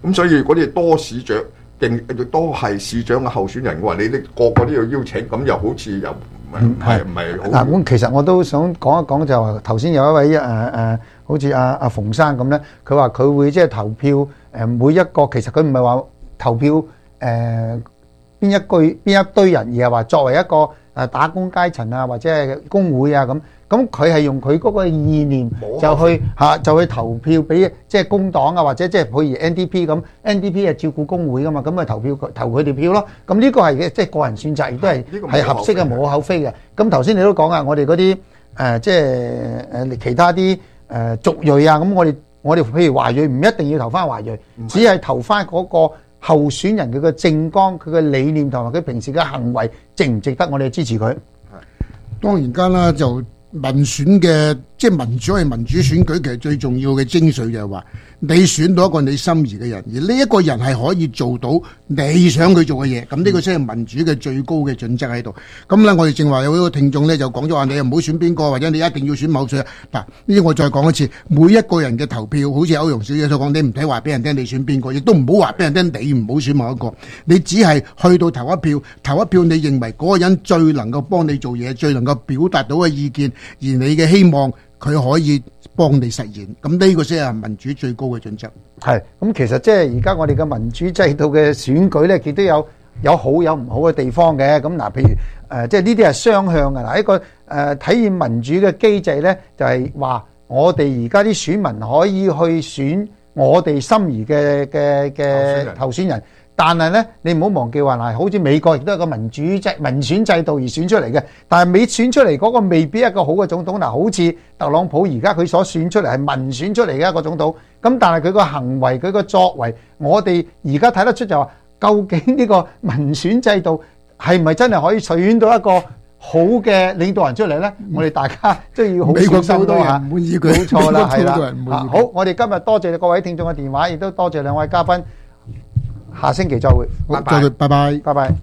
咁所以嗰啲多市長亦都係市長嘅候選人，我話你個個都要邀請，咁又好似又唔係好。 嗱，咁其實我都想講一講，就話頭先有一位好似阿馮生咁咧，佢話佢會即係投票每一個，其實佢唔係話投票邊一堆人，而係話作為一個打工階層啊，或者係工會啊咁佢係用佢嗰個意念就去投票俾即係工黨啊，或者即係譬如 NDP 咁 ，NDP 係照顧工會噶嘛，咁咪投佢哋票咯。咁呢個係即係個人選擇，亦都係合適嘅，無可厚非嘅。咁頭先你都講啊，我哋嗰啲即係其他啲族裔啊，咁我哋譬如華裔唔一定要投翻華裔，只係投翻嗰個候選人佢嘅政綱、佢嘅理念同埋佢平時嘅行為值唔值得我哋支持佢？ 當然間啦，就民選嘅即係民主係民主選舉，其實最重要嘅精髓就係話你選到一個你心儀嘅人，而呢一個人係可以做到你想佢做嘅嘢，咁呢個先係民主嘅最高嘅準則喺度。咁咧，我哋正話有一個聽眾咧就講咗話，你又唔好選邊個，或者你一定要選某選。嗱，呢啲我再講一次，每一個人嘅投票，好似歐陽小姐所講，你唔使話俾人聽你選邊個，亦都唔好話俾人聽你唔好選某一個，你只係去到投一票，你認為嗰個人最能夠幫你做嘢，最能夠表達到嘅意見，而你嘅希望佢可以幫你實現，咁呢個先係民主最高嘅準則。 係，咁其實即係而家我哋嘅民主制度嘅選舉咧，亦都有好有唔好嘅地方嘅。咁嗱，譬如即係呢啲係雙向嘅。嗱，一個體現民主嘅機制咧，就係話我哋而家啲選民可以去選我哋心儀嘅候選人。但係咧，你唔好忘記話嗱，好似美國亦都係個民選制度而選出嚟嘅。但係未選出嚟嗰個未必係一個好嘅總統。嗱，好似特朗普而家佢所選出嚟係民選出嚟嘅一個總統。咁但係佢個行為、佢個作為，我哋而家睇得出就話，究竟呢個民選制度係咪真係可以選到一個好嘅領導人出嚟咧？我哋大家都要好小心咯嚇。冇錯啦，係啦。好，我哋今日多謝各位聽眾嘅電話，亦都多謝兩位嘉賓。下星期再會， 拜拜。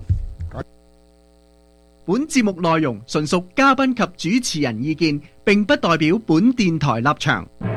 本節目內容純屬嘉賓及主持人意見，並不代表本電台立場。